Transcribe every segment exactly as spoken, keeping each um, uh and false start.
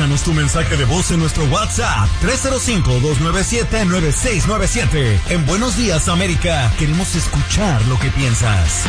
Déjanos tu mensaje de voz en nuestro WhatsApp tres cero cinco, dos nueve siete, nueve seis nueve siete. En Buenos Días, América, queremos escuchar lo que piensas.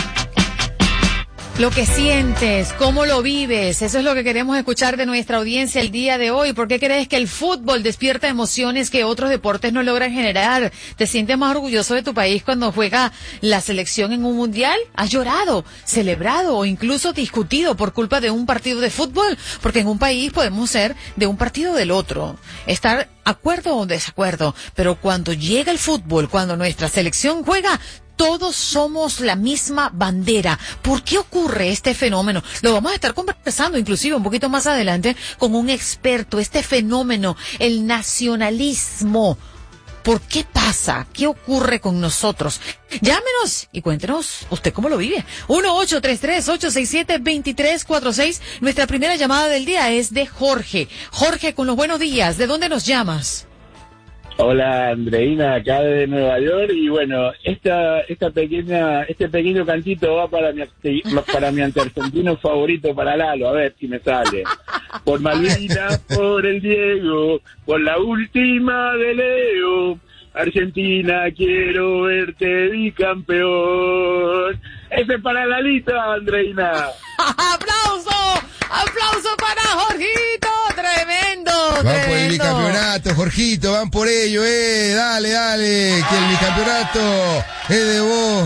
Lo que sientes, cómo lo vives, eso es lo que queremos escuchar de nuestra audiencia el día de hoy. ¿Por qué crees que el fútbol despierta emociones que otros deportes no logran generar? ¿Te sientes más orgulloso de tu país cuando juega la selección en un mundial? ¿Has llorado, celebrado o incluso discutido por culpa de un partido de fútbol? Porque en un país podemos ser de un partido o del otro, estar acuerdo o desacuerdo, pero cuando llega el fútbol, cuando nuestra selección juega, todos somos la misma bandera. ¿Por qué ocurre este fenómeno? Lo vamos a estar conversando inclusive un poquito más adelante con un experto. Este fenómeno, el nacionalismo. ¿Por qué pasa? ¿Qué ocurre con nosotros? Llámenos y cuéntenos usted cómo lo vive. uno ocho tres tres, ocho seis siete, dos tres cuatro seis. Nuestra primera llamada del día es de Jorge. Jorge, con los buenos días. ¿De dónde nos llamas? Hola, Andreina, acá de Nueva York. Y bueno, esta esta pequeña este pequeño cantito va para mi para mi antiargentino favorito, para Lalo, a ver si me sale. Por Malvinas, por el Diego, por la última de Leo, Argentina, quiero verte bicampeón. Ese es para Lalito, Andreina. ¡Aplauso! ¡Aplauso para Jorgito! ¡Tremendo! Van tremendo. por el bicampeonato, Jorgito, van por ello, eh. Dale, dale, que el bicampeonato es de vos.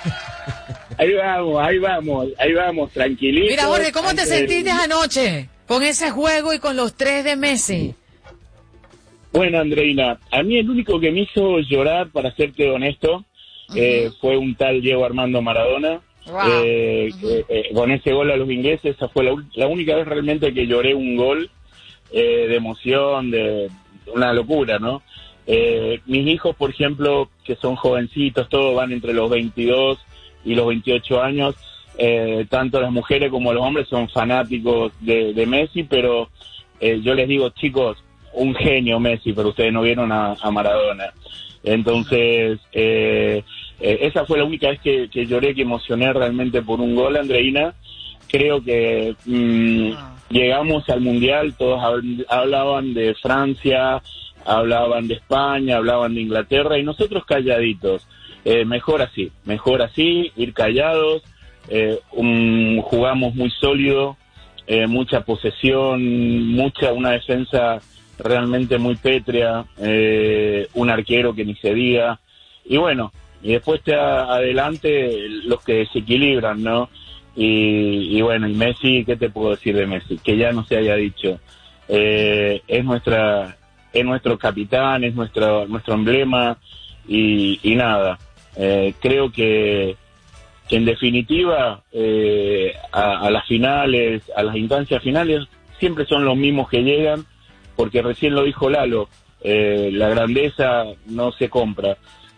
Ahí vamos, ahí vamos, ahí vamos, tranquilito. Mira, Jorge, ¿cómo te sentiste anoche con ese juego y con los tres de Messi? Bueno, Andreina, a mí el único que me hizo llorar, para serte honesto, uh-huh. eh, fue un tal Diego Armando Maradona. Wow. Eh, uh-huh. eh, eh, con ese gol a los ingleses, esa fue la, la única vez realmente que lloré un gol eh, de emoción, de una locura, ¿no? Eh, mis hijos, por ejemplo, que son jovencitos, todos van entre los veintidós y los veintiocho años, eh, tanto las mujeres como los hombres son fanáticos de, de Messi, pero eh, yo les digo, chicos, un genio Messi, pero ustedes no vieron a, a Maradona. Entonces, eh, eh, esa fue la única vez que, que lloré, que emocioné realmente por un gol, Andreina. Creo que mmm, llegamos al Mundial, todos hablaban de Francia, hablaban de España, hablaban de Inglaterra, y nosotros calladitos. Eh, mejor así, mejor así, ir callados, eh, um, jugamos muy sólido, eh, mucha posesión, mucha, una defensa realmente muy pétrea, eh, un arquero que ni se diga, y bueno, y después te adelante los que desequilibran, ¿no? Y, y bueno, y Messi, ¿qué te puedo decir de Messi? Que ya no se haya dicho, eh, es nuestra, es nuestro capitán, es nuestro, nuestro emblema, y, y nada, eh, creo que, que en definitiva eh, a, a las finales, a las instancias finales, siempre son los mismos que llegan, porque recién lo dijo Lalo, eh, la grandeza no se compra,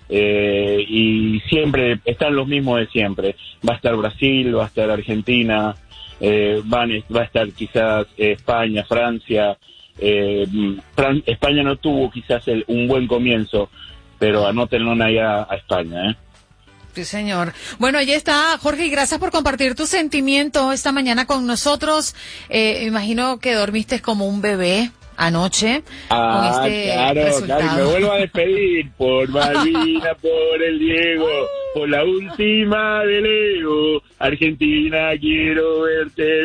eh, y siempre están los mismos de siempre. Va a estar Brasil, va a estar Argentina, eh, van, va a estar quizás eh, España, Francia. Eh, Fran- España no tuvo quizás el, un buen comienzo, pero anótenlo ahí a, a España, ¿eh? Sí, señor. Bueno, ahí está, Jorge, y gracias por compartir tu sentimiento esta mañana con nosotros. Eh, imagino que dormiste como un bebé anoche ah, con este claro, resultado. Claro, me vuelvo a despedir por Malvina, por el Diego, por la última de Leo, Argentina, quiero verte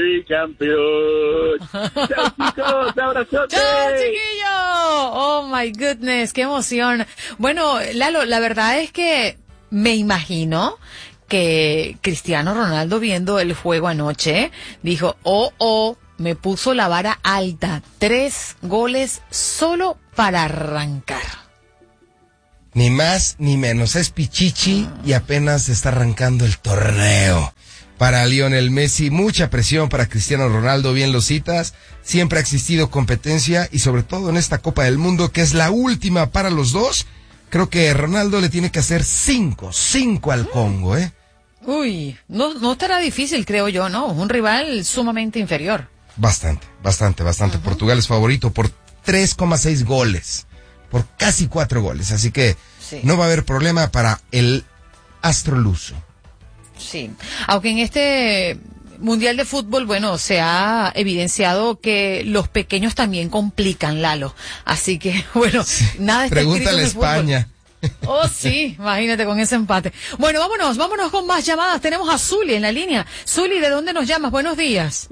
bicampeón. Chao, chicos, abrazote. ¡Chao, chiquillo! Oh, my goodness, qué emoción. Bueno, Lalo, la verdad es que me imagino que Cristiano Ronaldo, viendo el juego anoche, dijo, oh, oh, me puso la vara alta. Tres goles solo para arrancar. Ni más ni menos. Es Pichichi y apenas está arrancando el torneo. Para Lionel Messi, mucha presión para Cristiano Ronaldo, bien lo citas. Siempre ha existido competencia y sobre todo en esta Copa del Mundo, que es la última para los dos. Creo que Ronaldo le tiene que hacer cinco, cinco al Congo, ¿eh? Uy, no, no estará difícil, creo yo, ¿no? Un rival sumamente inferior. Bastante, bastante, bastante. Uh-huh. Portugal es favorito por tres coma seis goles, por casi cuatro goles. Así que sí, no va a haber problema para el astro luso. Sí, aunque en este Mundial de Fútbol, bueno, se ha evidenciado que los pequeños también complican, Lalo. Así que, bueno, sí, nada está escrito en el fútbol. Pregúntale a España. Oh, sí, imagínate con ese empate. Bueno, vámonos, vámonos con más llamadas. Tenemos a Zuli en la línea. Zuli, ¿de dónde nos llamas? Buenos días.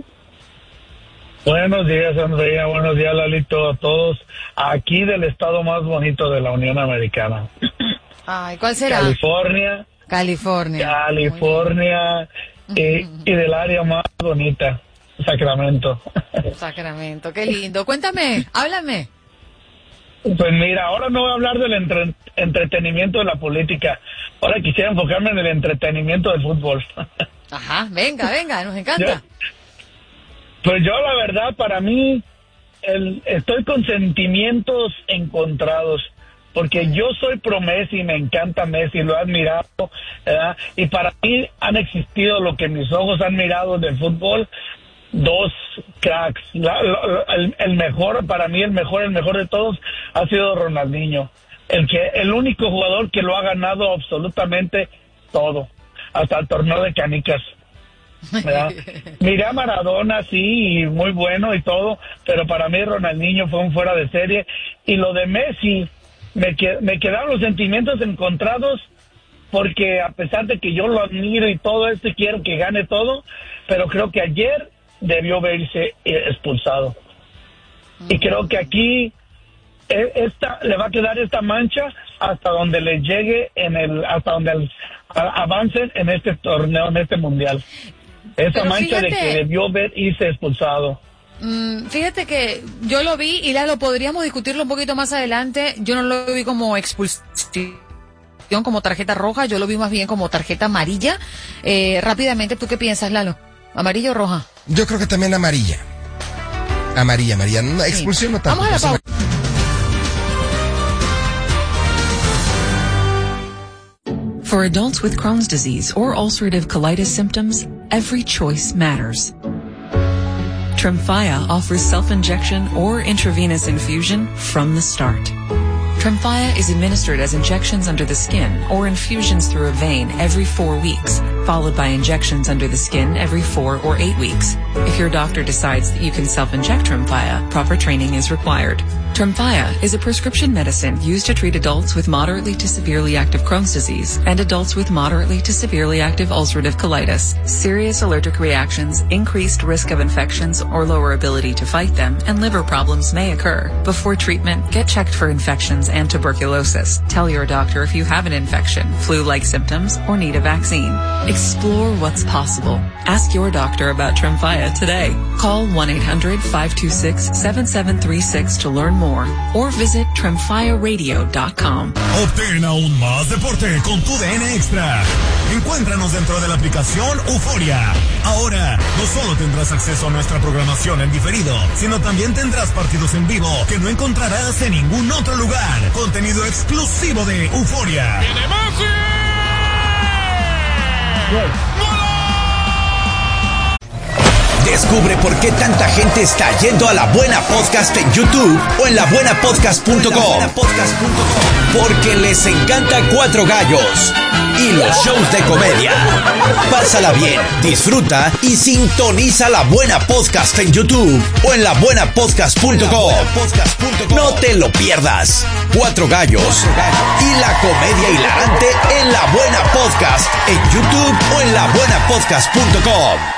Buenos días, Andrea. Buenos días, Lalito, a todos. Aquí del estado más bonito de la Unión Americana. Ay, ¿cuál será? California. California. California. Y, y del área más bonita, Sacramento. Sacramento, qué lindo. Cuéntame, háblame. Pues mira, ahora no voy a hablar del entre, entretenimiento de la política. Ahora quisiera enfocarme en el entretenimiento del fútbol. Ajá, venga, venga, nos encanta. Yo, pues yo la verdad, para mí, el, estoy con sentimientos encontrados. Porque yo soy pro Messi, me encanta Messi, lo he admirado, ¿verdad? Y para mí han existido lo que mis ojos han mirado del fútbol, dos cracks. La, la, el, el mejor, para mí el mejor, el mejor de todos ha sido Ronaldinho. El que, el único jugador que lo ha ganado absolutamente todo, hasta el torneo de canicas. ¿Verdad? Miré a Maradona, sí, y muy bueno y todo, pero para mí Ronaldinho fue un fuera de serie. Y lo de Messi, me, que, me quedaron los sentimientos encontrados, porque a pesar de que yo lo admiro y todo esto y quiero que gane todo, pero creo que ayer debió verse expulsado. Y creo que aquí esta, le va a quedar esta mancha hasta donde le llegue, en el hasta donde el, a, avancen en este torneo, en este mundial. Esa pero mancha fíjate, de que debió ver irse expulsado. Mmm, fíjate que yo lo vi y lo podríamos discutirlo un poquito más adelante. Yo no lo vi como expulsión, como tarjeta roja, yo lo vi más bien como tarjeta amarilla. Eh, rápidamente, ¿tú qué piensas, Lalo? ¿Amarilla o roja? Yo creo que también amarilla. Amarilla, amarilla. No, sí. Expulsión no tanto. Vamos a la pausa. For adults with Crohn's disease or ulcerative colitis symptoms, every choice matters. Tremfya offers self-injection or intravenous infusion from the start. Tremfya is administered as injections under the skin or infusions through a vein every four weeks, followed by injections under the skin every four or eight weeks. If your doctor decides that you can self-inject Tremfya, proper training is required. Tremfya is a prescription medicine used to treat adults with moderately to severely active Crohn's disease and adults with moderately to severely active ulcerative colitis. Serious allergic reactions, increased risk of infections or lower ability to fight them, and liver problems may occur. Before treatment, get checked for infections and tuberculosis. Tell your doctor if you have an infection, flu-like symptoms, or need a vaccine. Explore what's possible. Ask your doctor about Tremfya today. Call one eight hundred five two six seven seven three six to learn more or visit tremfya radio dot com. Obtén aún más deporte con tu D N Extra. Encuéntranos dentro de la aplicación Euforia. Ahora, no solo tendrás acceso a nuestra programación en diferido, sino también tendrás partidos en vivo que no encontrarás en ningún otro lugar. Contenido exclusivo de Euforia. ¡Viene Messi! Descubre por qué tanta gente está yendo a La Buena Podcast en YouTube o en la buena podcast punto com. Porque les encanta Cuatro Gallos y los shows de comedia. Pásala bien, disfruta y sintoniza La Buena Podcast en YouTube o en la buena podcast punto com. No te lo pierdas. Cuatro Gallos y la comedia hilarante en La Buena Podcast en YouTube o en la buena podcast punto com.